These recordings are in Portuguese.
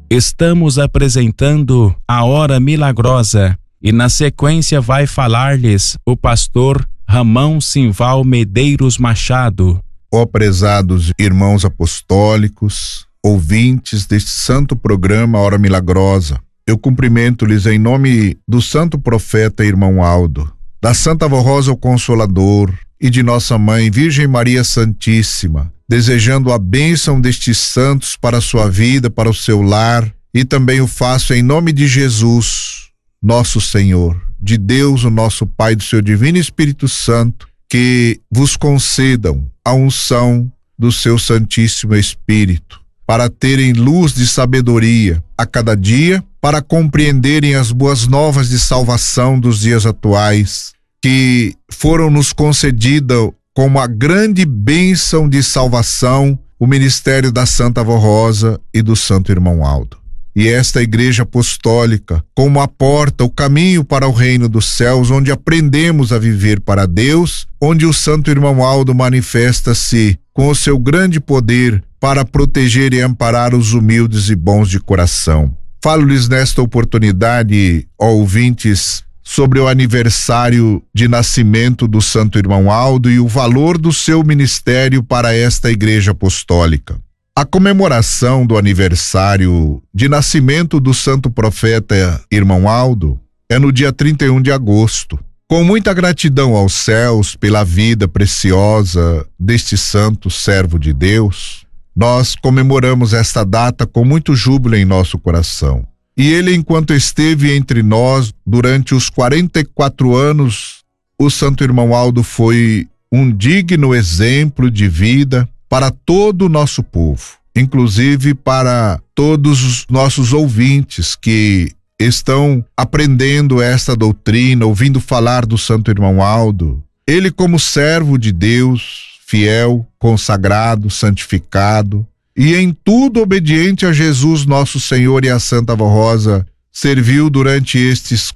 Estamos apresentando a Hora Milagrosa e na sequência vai falar-lhes o pastor Ramão Simval Medeiros Machado. Ó prezados irmãos apostólicos, ouvintes deste santo programa Hora Milagrosa, eu cumprimento-lhes em nome do santo profeta irmão Aldo, da Santa Avó Rosa o Consolador e de nossa Mãe Virgem Maria Santíssima, desejando a bênção destes santos para a sua vida, para o seu lar, e também o faço em nome de Jesus, nosso Senhor, de Deus, o nosso Pai, do seu Divino Espírito Santo, que vos concedam a unção do seu Santíssimo Espírito, para terem luz de sabedoria a cada dia, para compreenderem as boas novas de salvação dos dias atuais, que foram nos concedidas como a grande bênção de salvação, o ministério da Santa Avó Rosa e do Santo Irmão Aldo. E esta Igreja Apostólica, como a porta, o caminho para o reino dos céus, onde aprendemos a viver para Deus, onde o Santo Irmão Aldo manifesta-se com o seu grande poder para proteger e amparar os humildes e bons de coração. Falo-lhes nesta oportunidade, ó ouvintes, sobre o aniversário de nascimento do Santo Irmão Aldo e o valor do seu ministério para esta Igreja Apostólica. A comemoração do aniversário de nascimento do Santo Profeta Irmão Aldo é no dia 31 de agosto. Com muita gratidão aos céus pela vida preciosa deste santo servo de Deus, nós comemoramos esta data com muito júbilo em nosso coração. E ele, enquanto esteve entre nós durante os 44 anos, o Santo Irmão Aldo foi um digno exemplo de vida para todo o nosso povo, inclusive para todos os nossos ouvintes que estão aprendendo esta doutrina, ouvindo falar do Santo Irmão Aldo. Ele, como servo de Deus, fiel, consagrado, santificado, e em tudo obediente a Jesus nosso Senhor e a Santa Avó Rosa, serviu durante estes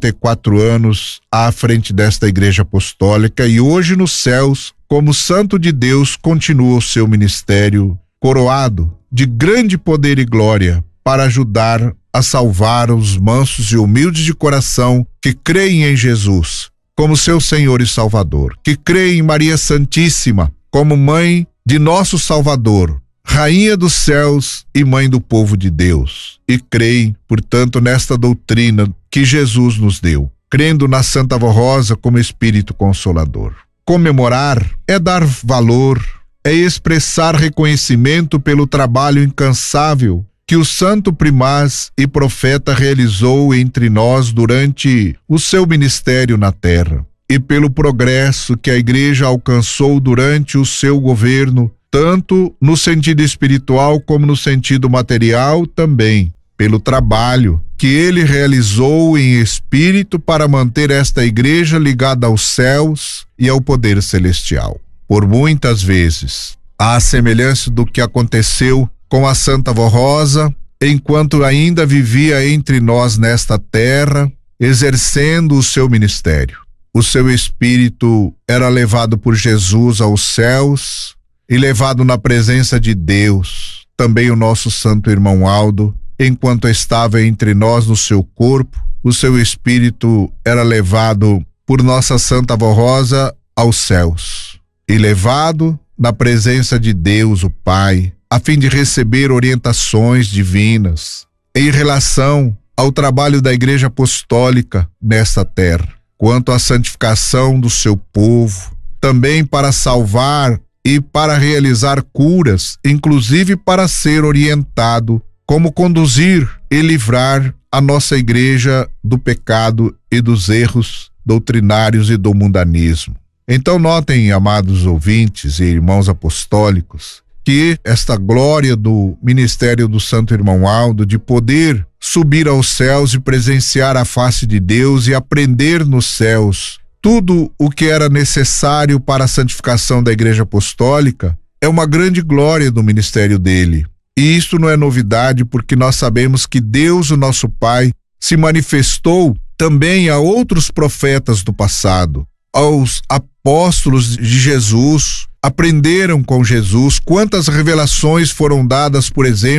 44 anos à frente desta Igreja Apostólica e hoje nos céus, como santo de Deus, continua o seu ministério coroado de grande poder e glória para ajudar a salvar os mansos e humildes de coração que creem em Jesus como seu Senhor e Salvador, que creem em Maria Santíssima como Mãe de nosso Salvador, Rainha dos céus e Mãe do povo de Deus, e creem, portanto, nesta doutrina que Jesus nos deu, crendo na Santa Avó Rosa como Espírito Consolador. Comemorar é dar valor, é expressar reconhecimento pelo trabalho incansável que o santo primaz e profeta realizou entre nós durante o seu ministério na terra, e pelo progresso que a Igreja alcançou durante o seu governo, tanto no sentido espiritual como no sentido material também, pelo trabalho que ele realizou em espírito para manter esta Igreja ligada aos céus e ao poder celestial. Por muitas vezes, à semelhança do que aconteceu com a Santa Avó Rosa, enquanto ainda vivia entre nós nesta terra, exercendo o seu ministério. O seu espírito era levado por Jesus aos céus e levado na presença de Deus. Também o nosso Santo Irmão Aldo, enquanto estava entre nós no seu corpo, o seu espírito era levado por nossa Santa Avó Rosa aos céus e levado na presença de Deus, o Pai, a fim de receber orientações divinas em relação ao trabalho da Igreja Apostólica nesta terra, quanto à santificação do seu povo, também para salvar e para realizar curas, inclusive para ser orientado como conduzir e livrar a nossa Igreja do pecado e dos erros doutrinários e do mundanismo. Então notem, amados ouvintes e irmãos apostólicos, que esta glória do ministério do Santo Irmão Aldo, de poder subir aos céus e presenciar a face de Deus e aprender nos céus tudo o que era necessário para a santificação da Igreja Apostólica, é uma grande glória do ministério dele. E isto não é novidade, porque nós sabemos que Deus, o nosso Pai, se manifestou também a outros profetas do passado, aos apóstolos de Jesus, aprenderam com Jesus. Quantas revelações foram dadas, por exemplo,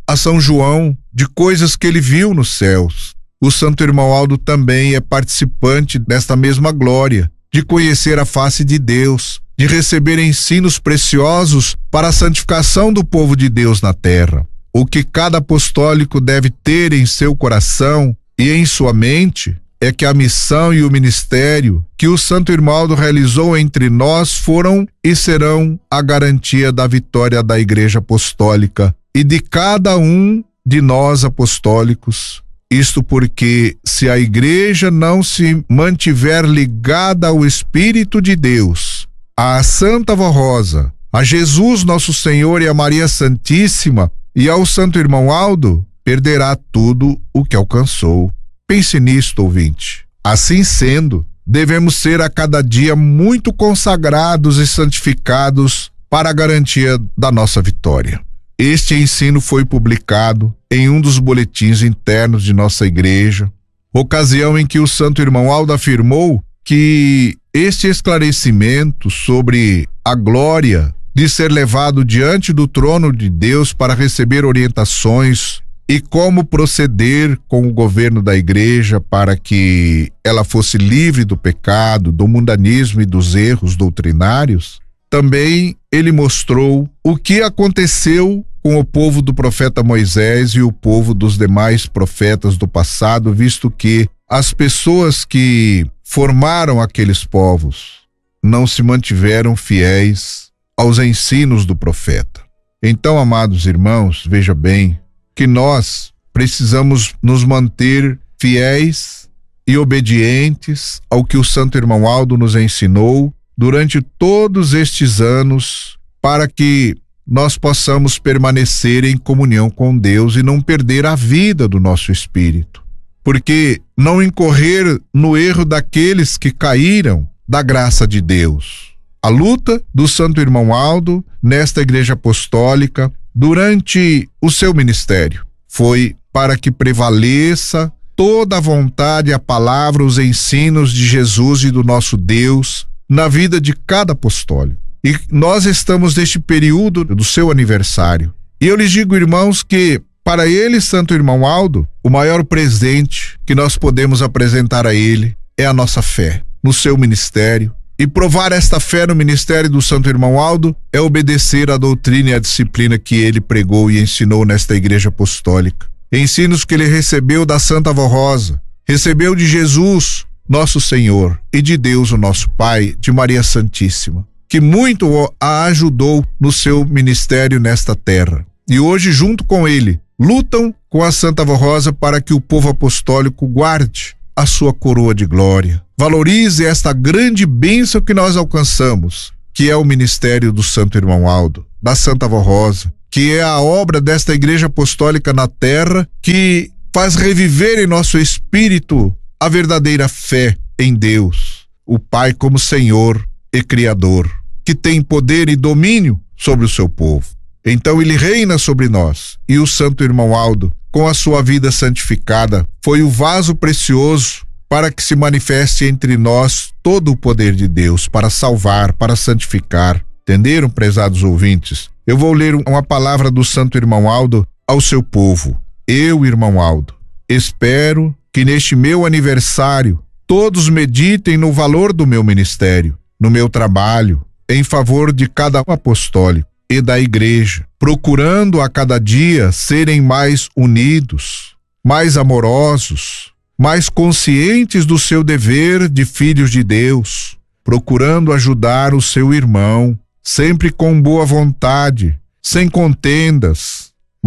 a São João de coisas que ele viu nos céus. O santo irmão Aldo também é participante desta mesma glória, de conhecer a face de Deus, de receber ensinos preciosos para a santificação do povo de Deus na terra. O que cada apostólico deve ter em seu coração e em sua mente é que a missão e o ministério que o santo irmão Aldo realizou entre nós foram e serão a garantia da vitória da Igreja Apostólica e de cada um de nós apostólicos. Isto porque, se a Igreja não se mantiver ligada ao Espírito de Deus, à Santa Vó Rosa, a Jesus Nosso Senhor e a Maria Santíssima e ao santo irmão Aldo, perderá tudo o que alcançou. Pense nisto, ouvinte. Assim sendo, devemos ser a cada dia muito consagrados e santificados para a garantia da nossa vitória. Este ensino foi publicado em um dos boletins internos de nossa igreja, ocasião em que o santo irmão Aldo afirmou que este esclarecimento sobre a glória de ser levado diante do trono de Deus para receber orientações e como proceder com o governo da igreja para que ela fosse livre do pecado, do mundanismo e dos erros doutrinários, também ele mostrou o que aconteceu com o povo do profeta Moisés e o povo dos demais profetas do passado, visto que as pessoas que formaram aqueles povos não se mantiveram fiéis aos ensinos do profeta. Então, amados irmãos, veja bem que nós precisamos nos manter fiéis e obedientes ao que o santo irmão Aldo nos ensinou durante todos estes anos, para que nós possamos permanecer em comunhão com Deus e não perder a vida do nosso espírito. Porque não incorrer no erro daqueles que caíram da graça de Deus. A luta do santo irmão Aldo nesta igreja apostólica durante o seu ministério foi para que prevaleça toda a vontade, a palavra, os ensinos de Jesus e do nosso Deus na vida de cada apostólico. E nós estamos neste período do seu aniversário. E eu lhes digo, irmãos, que para ele, santo irmão Aldo, o maior presente que nós podemos apresentar a ele é a nossa fé no seu ministério. E provar esta fé no ministério do santo irmão Aldo é obedecer à doutrina e à disciplina que ele pregou e ensinou nesta igreja apostólica. Ensinos que ele recebeu da Santa Vó Rosa, recebeu de Jesus, nosso Senhor, e de Deus, o nosso Pai, de Maria Santíssima, que muito a ajudou no seu ministério nesta terra. E hoje, junto com ele, lutam com a Santa Vó Rosa para que o povo apostólico guarde a sua coroa de glória. Valorize esta grande bênção que nós alcançamos, que é o ministério do santo irmão Aldo, da Santa Vó Rosa, que é a obra desta igreja apostólica na terra, que faz reviver em nosso espírito a verdadeira fé em Deus, o Pai como Senhor e Criador, que tem poder e domínio sobre o seu povo. Então ele reina sobre nós, e o santo irmão Aldo, com a sua vida santificada, foi o vaso precioso para que se manifeste entre nós todo o poder de Deus, para salvar, para santificar. Entenderam, prezados ouvintes? Eu vou ler uma palavra do santo irmão Aldo ao seu povo. Eu, irmão Aldo, espero que neste meu aniversário todos meditem no valor do meu ministério, no meu trabalho, em favor de cada apostólico e da igreja, procurando a cada dia serem mais unidos, mais amorosos, mais conscientes do seu dever de filhos de Deus, procurando ajudar o seu irmão, sempre com boa vontade, sem contendas,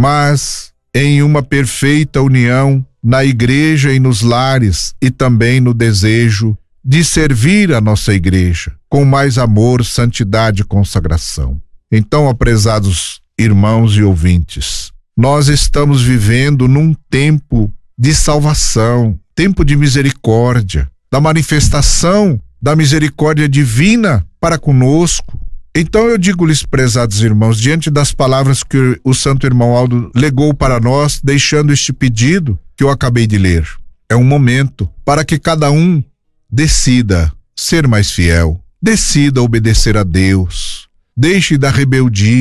mas em uma perfeita união na igreja e nos lares, e também no desejo de servir a nossa igreja com mais amor, santidade e consagração. Então, ó prezados irmãos e ouvintes, nós estamos vivendo num tempo de salvação, tempo de misericórdia, da manifestação da misericórdia divina para conosco. Então eu digo-lhes, prezados irmãos, diante das palavras que o santo irmão Aldo legou para nós, deixando este pedido que eu acabei de ler, é um momento para que cada um decida ser mais fiel, decida obedecer a Deus, deixe da rebeldia,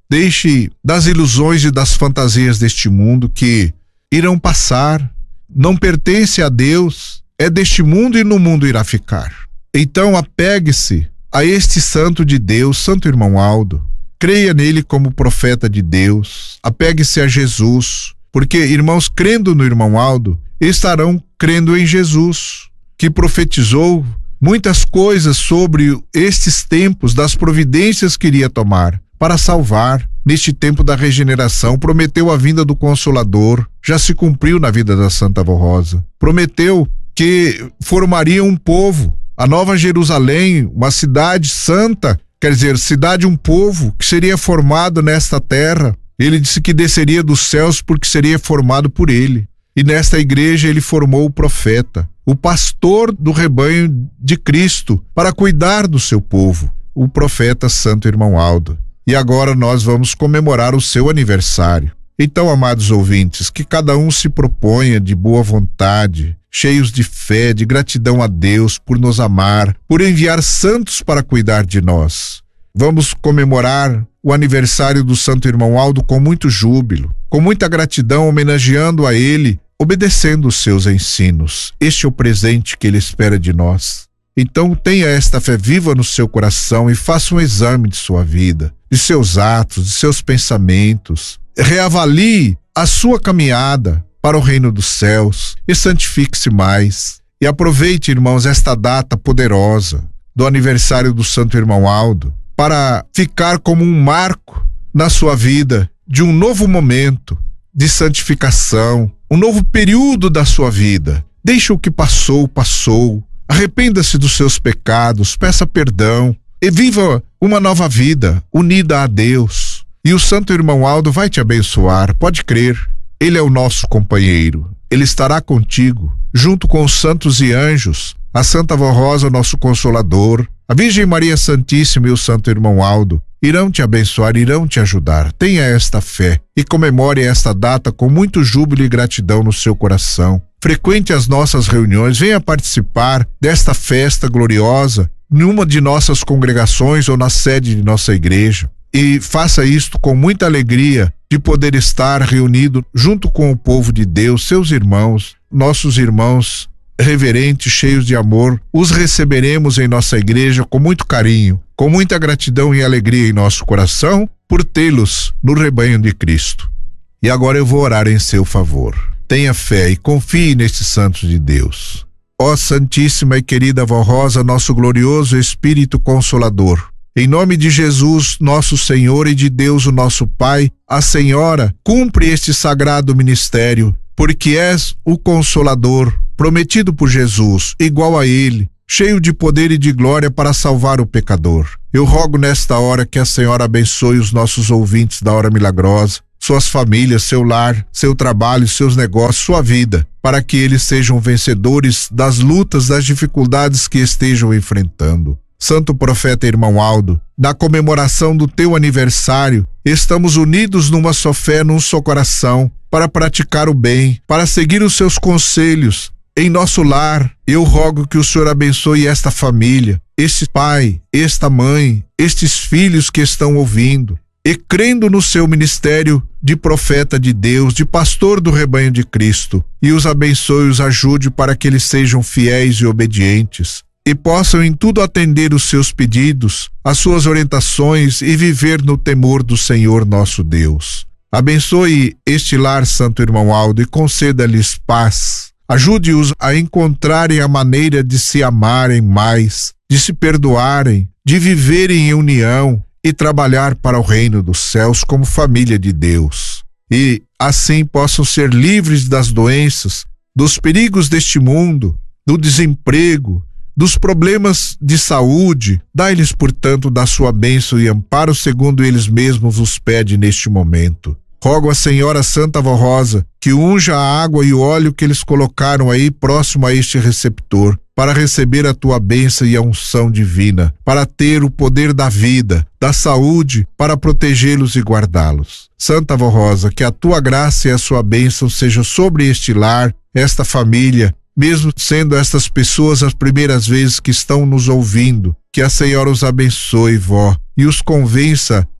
Deixe das ilusões e das fantasias deste mundo que irão passar, não pertence a Deus, é deste mundo e no mundo irá ficar. Então apegue-se a este santo de Deus, Santo Irmão Aldo. Creia nele como profeta de Deus, apegue-se a Jesus, porque irmãos crendo no Irmão Aldo, estarão crendo em Jesus, que profetizou muitas coisas sobre estes tempos, das providências que iria tomar para salvar neste tempo da regeneração. Prometeu a vinda do Consolador, já se cumpriu na vida da Santa Avó Rosa. Prometeu que formaria um povo, a Nova Jerusalém, uma cidade santa, quer dizer, cidade, um povo que seria formado nesta terra. Ele disse que desceria dos céus porque seria formado por ele. E nesta igreja ele formou o profeta, o pastor do rebanho de Cristo, para cuidar do seu povo, o profeta Santo Irmão Aldo. E agora nós vamos comemorar o seu aniversário. Então, amados ouvintes, que cada um se proponha de boa vontade, cheios de fé, de gratidão a Deus por nos amar, por enviar santos para cuidar de nós. Vamos comemorar o aniversário do Santo Irmão Aldo com muito júbilo, com muita gratidão, homenageando a ele, obedecendo os seus ensinos. Este é o presente que ele espera de nós. Então tenha esta fé viva no seu coração e faça um exame de sua vida, de seus atos, de seus pensamentos. Reavalie a sua caminhada para o reino dos céus e santifique-se mais. E aproveite, irmãos, esta data poderosa do aniversário do Santo Irmão Aldo para ficar como um marco na sua vida de um novo momento de santificação, um novo período da sua vida. Deixe o que passou, passou. Arrependa-se dos seus pecados, peça perdão e viva uma nova vida unida a Deus. E o Santo Irmão Aldo vai te abençoar, pode crer. Ele é o nosso companheiro. Ele estará contigo, junto com os santos e anjos, a Santa Avó Rosa, nosso Consolador, a Virgem Maria Santíssima e o Santo Irmão Aldo irão te abençoar, irão te ajudar. Tenha esta fé e comemore esta data com muito júbilo e gratidão no seu coração. Frequente as nossas reuniões, venha participar desta festa gloriosa em uma de nossas congregações ou na sede de nossa igreja. E faça isto com muita alegria de poder estar reunido junto com o povo de Deus, seus irmãos, nossos irmãos reverentes, cheios de amor. Os receberemos em nossa igreja com muito carinho, com muita gratidão e alegria em nosso coração por tê-los no rebanho de Cristo. E agora eu vou orar em seu favor. Tenha fé e confie nestes santos de Deus. Ó Santíssima e querida Avó Rosa, nosso glorioso Espírito Consolador, em nome de Jesus, nosso Senhor, e de Deus, o nosso Pai, a Senhora cumpre este sagrado ministério, porque és o Consolador, prometido por Jesus, igual a ele, cheio de poder e de glória para salvar o pecador. Eu rogo nesta hora que a Senhora abençoe os nossos ouvintes da Hora Milagrosa, suas famílias, seu lar, seu trabalho, seus negócios, sua vida, para que eles sejam vencedores das lutas, das dificuldades que estejam enfrentando. Santo Profeta Irmão Aldo, na comemoração do teu aniversário, estamos unidos numa só fé, num só coração, para praticar o bem, para seguir os seus conselhos. Em nosso lar, eu rogo que o Senhor abençoe esta família, este pai, esta mãe, estes filhos que estão ouvindo, e crendo no seu ministério de profeta de Deus, de pastor do rebanho de Cristo, e os abençoe e os ajude para que eles sejam fiéis e obedientes, e possam em tudo atender os seus pedidos, as suas orientações e viver no temor do Senhor nosso Deus. Abençoe este lar, Santo Irmão Aldo, e conceda-lhes paz. Ajude-os a encontrarem a maneira de se amarem mais, de se perdoarem, de viverem em união e trabalhar para o reino dos céus como família de Deus. E assim possam ser livres das doenças, dos perigos deste mundo, do desemprego, dos problemas de saúde. Dai-lhes, portanto, da sua bênção e amparo segundo eles mesmos os pede neste momento. Rogo a Senhora Santa Avó Rosa que unja a água e o óleo que eles colocaram aí próximo a este receptor, para receber a tua bênção e a unção divina, para ter o poder da vida, da saúde, para protegê-los e guardá-los. Santa Avó Rosa, que a tua graça e a sua bênção sejam sobre este lar, esta família, mesmo sendo estas pessoas as primeiras vezes que estão nos ouvindo. Que a Senhora os abençoe, vó, e os convença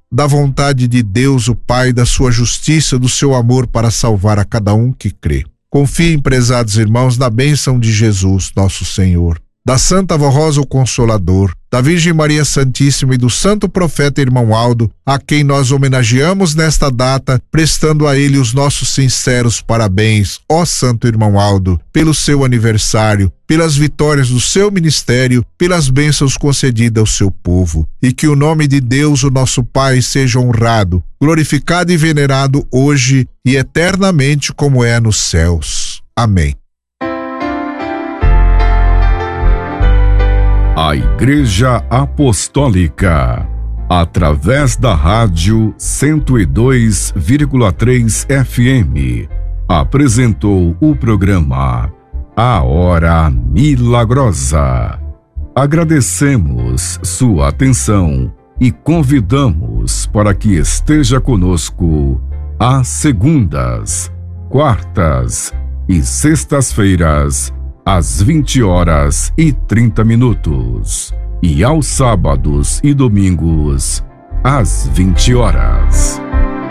da vontade de Deus, o Pai, da sua justiça, do seu amor para salvar a cada um que crê. Confiem, prezados irmãos, na bênção de Jesus, nosso Senhor, da Santa Vó Rosa, o Consolador, da Virgem Maria Santíssima e do Santo Profeta Irmão Aldo, a quem nós homenageamos nesta data, prestando a ele os nossos sinceros parabéns, ó Santo Irmão Aldo, pelo seu aniversário, pelas vitórias do seu ministério, pelas bênçãos concedidas ao seu povo. E que o nome de Deus, o nosso Pai, seja honrado, glorificado e venerado hoje e eternamente como é nos céus. Amém. A Igreja Apostólica, através da rádio 102,3 FM, apresentou o programa A Hora Milagrosa. Agradecemos sua atenção e convidamos para que esteja conosco às segundas, quartas e sextas-feiras, às 20h30 e aos sábados e domingos às 20h.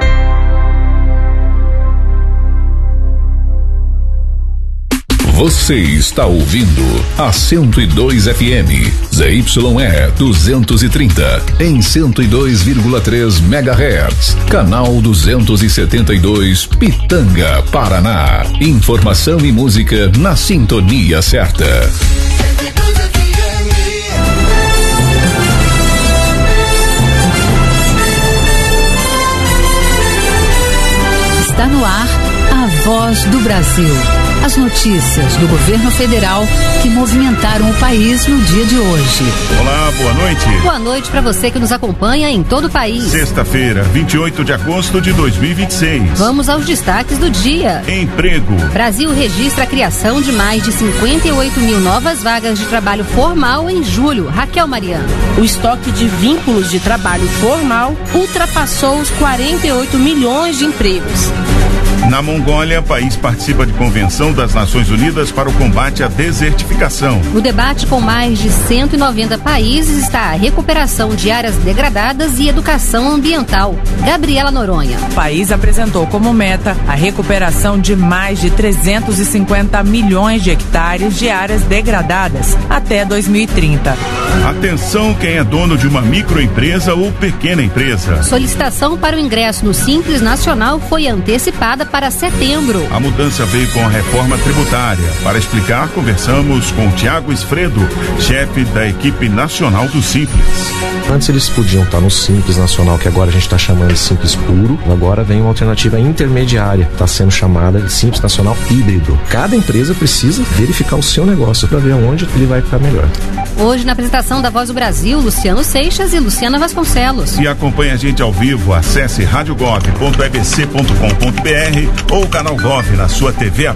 Você está ouvindo a 102 FM, ZYE 230, em 102,3 MHz, canal 272, Pitanga, Paraná. Informação e música na sintonia certa. Está no ar a Voz do Brasil. As notícias do governo federal que movimentaram o país no dia de hoje. Olá, boa noite. Boa noite para você que nos acompanha em todo o país. Sexta-feira, 28 de agosto de 2026. Vamos aos destaques do dia. Emprego. Brasil registra a criação de mais de 58 mil novas vagas de trabalho formal em julho. Raquel Mariano. O estoque de vínculos de trabalho formal ultrapassou os 48 milhões de empregos. Na Mongólia, o país participa de convenção das Nações Unidas para o combate à desertificação. No debate com mais de 190 países está a recuperação de áreas degradadas e educação ambiental. Gabriela Noronha. O país apresentou como meta a recuperação de mais de 350 milhões de hectares de áreas degradadas até 2030. Atenção quem é dono de uma microempresa ou pequena empresa. Solicitação para o ingresso no Simples Nacional foi antecipada para setembro. A mudança veio com a reforma tributária. Para explicar, conversamos com o Tiago Esfredo, chefe da equipe nacional do Simples. Antes eles podiam estar no Simples Nacional, que agora a gente está chamando de Simples Puro. Agora vem uma alternativa intermediária, está sendo chamada de Simples Nacional Híbrido. Cada empresa precisa verificar o seu negócio para ver onde ele vai ficar melhor. Hoje, na apresentação da Voz do Brasil, Luciano Seixas e Luciana Vasconcelos. E acompanhe a gente ao vivo, acesse radiogov.ebc.com.br ou o canal Gov na sua TV